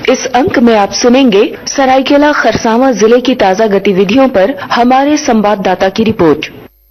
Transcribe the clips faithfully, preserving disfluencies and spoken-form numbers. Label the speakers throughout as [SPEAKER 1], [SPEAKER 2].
[SPEAKER 1] इस अंक में आप सुनेंगे सरायकेला खरसावां जिले की ताजा गतिविधियों पर हमारे संवाददाता की रिपोर्ट।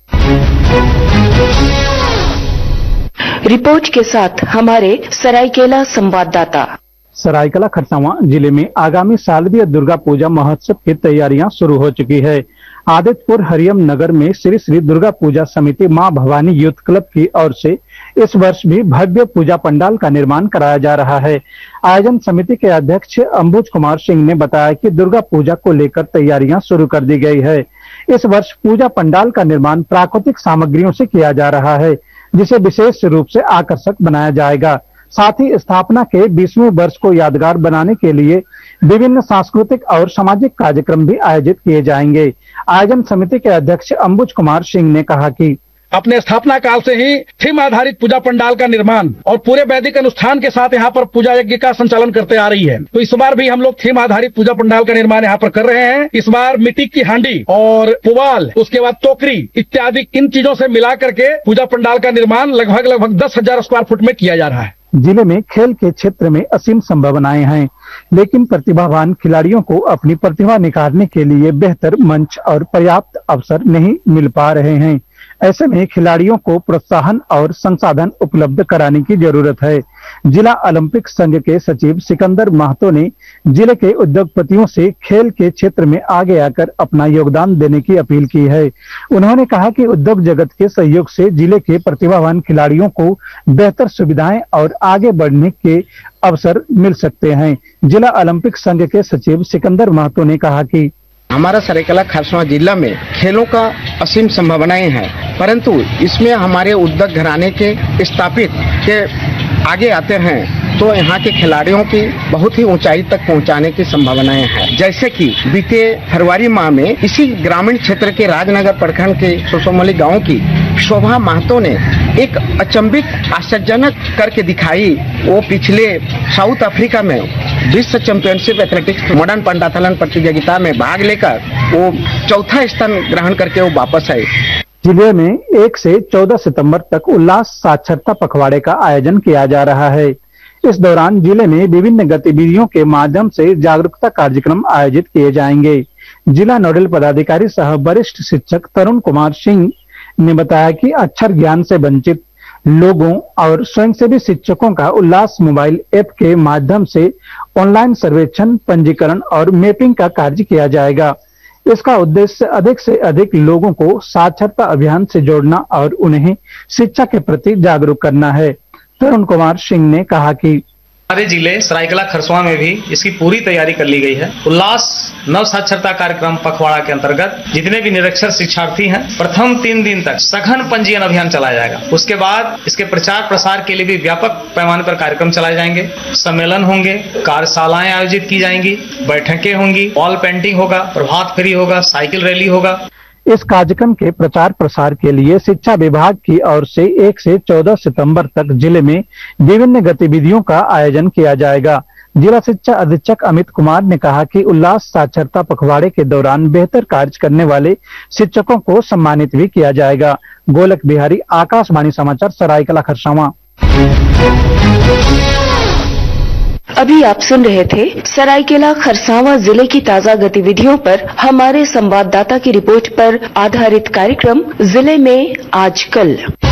[SPEAKER 1] रिपोर्ट के साथ हमारे सरायकेला संवाददाता।
[SPEAKER 2] सरायकेला खरसावां जिले में आगामी शारदीय दुर्गा पूजा महोत्सव की तैयारियां शुरू हो चुकी है। आदित्यपुर हरियम नगर में श्री श्री दुर्गा पूजा समिति मां भवानी यूथ क्लब की ओर से इस वर्ष भी भव्य पूजा पंडाल का निर्माण कराया जा रहा है। आयोजन समिति के अध्यक्ष अंबुज कुमार सिंह ने बताया कि दुर्गा पूजा को लेकर तैयारियां शुरू कर दी गई है। इस वर्ष पूजा पंडाल का निर्माण प्राकृतिक सामग्रियों से किया जा रहा है, जिसे विशेष रूप से आकर्षक बनाया जाएगा। साथ ही स्थापना के बीसवें वर्ष को यादगार बनाने के लिए विभिन्न सांस्कृतिक और सामाजिक कार्यक्रम भी आयोजित किए जाएंगे। आयोजन समिति के अध्यक्ष अंबुज कुमार सिंह ने कहा कि
[SPEAKER 3] अपने स्थापना काल से ही थीम आधारित पूजा पंडाल का निर्माण और पूरे वैदिक अनुष्ठान के साथ यहाँ पर पूजा यज्ञ का संचालन करते आ रही है। तो इस बार भी हम लोग थीम आधारित पूजा पंडाल का निर्माण यहाँ पर कर रहे हैं। इस बार मिट्टी की हांडी और पुवाल, उसके बाद टोकरी इत्यादि इन चीजों से मिला करके पूजा पंडाल का निर्माण लगभग लगभग दस हजार स्क्वायर फुट में किया जा रहा है।
[SPEAKER 2] जिले में खेल के क्षेत्र में असीम संभावनाएं हैं, लेकिन प्रतिभावान खिलाड़ियों को अपनी प्रतिभा निखारने के लिए बेहतर मंच और पर्याप्त अवसर नहीं मिल पा रहे हैं। ऐसे में खिलाड़ियों को प्रोत्साहन और संसाधन उपलब्ध कराने की जरूरत है। जिला ओलंपिक संघ के सचिव सिकंदर महतो ने जिले के उद्योगपतियों से खेल के क्षेत्र में आगे आकर अपना योगदान देने की अपील की है। उन्होंने कहा कि उद्योग जगत के सहयोग से जिले के प्रतिभावान खिलाड़ियों को बेहतर सुविधाएं और आगे बढ़ने के अवसर मिल सकते हैं। जिला ओलंपिक संघ के सचिव सिकंदर महतो ने कहा कि
[SPEAKER 4] हमारा सरायकेला खरसावां जिला में खेलों का असीम संभावनाएं हैं, परंतु इसमें हमारे उद्योग घराने के स्थापित के आगे आते हैं तो यहाँ के खिलाड़ियों की बहुत ही ऊंचाई तक पहुँचाने की संभावनाएं हैं। जैसे कि बीते फरवरी माह में इसी ग्रामीण क्षेत्र के राजनगर प्रखंड के सोसोमली गांव की शोभा महतो ने एक अचंभित आश्चर्यजनक करके दिखाई। वो पिछले साउथ अफ्रीका में विश्व चैंपियनशिप एथलेटिक्स मॉडर्न पेंटाथलन प्रतियोगिता में भाग लेकर वो चौथा स्थान ग्रहण करके वो वापस आए।
[SPEAKER 2] जिले में एक से चौदह सितंबर तक उल्लास साक्षरता पखवाड़े का आयोजन किया जा रहा है। इस दौरान जिले में विभिन्न गतिविधियों के माध्यम से जागरूकता कार्यक्रम आयोजित किए जाएंगे। जिला नोडल पदाधिकारी सह वरिष्ठ शिक्षक तरुण कुमार सिंह ने बताया कि अक्षर ज्ञान से वंचित लोगों और स्वयंसेवी शिक्षकों का उल्लास मोबाइल ऐप के माध्यम से ऑनलाइन सर्वेक्षण, पंजीकरण और मैपिंग का कार्य किया जाएगा। इसका उद्देश्य अधिक से अधिक लोगों को साक्षरता अभियान से जोड़ना और उन्हें शिक्षा के प्रति जागरूक करना है। तरुण कुमार सिंह ने कहा कि
[SPEAKER 5] हमारे जिले सरायकेला खरसावां में भी इसकी पूरी तैयारी कर ली गई है। उल्लास नव साक्षरता कार्यक्रम पखवाड़ा के अंतर्गत जितने भी निरक्षर शिक्षार्थी हैं, प्रथम तीन दिन तक सघन पंजीयन अभियान चलाया जाएगा। उसके बाद इसके प्रचार प्रसार के लिए भी व्यापक पैमाने पर कार्यक्रम चलाए जाएंगे। सम्मेलन होंगे, कार्यशालाएं आयोजित की जाएंगी, बैठकें होंगी, वॉल पेंटिंग होगा, प्रभात फेरी होगा, साइकिल रैली होगा।
[SPEAKER 2] इस कार्यक्रम के प्रचार प्रसार के लिए शिक्षा विभाग की ओर से एक से चौदह सितंबर तक जिले में विभिन्न गतिविधियों का आयोजन किया जाएगा। जिला शिक्षा अधीक्षक अमित कुमार ने कहा कि उल्लास साक्षरता पखवाड़े के दौरान बेहतर कार्य करने वाले शिक्षकों को सम्मानित भी किया जाएगा। गोलक बिहारी, आकाशवाणी समाचार, सरायकेला खरसावां।
[SPEAKER 1] अभी आप सुन रहे थे सरायकेला खरसावां जिले की ताजा गतिविधियों पर हमारे संवाददाता की रिपोर्ट पर आधारित कार्यक्रम जिले में आजकल।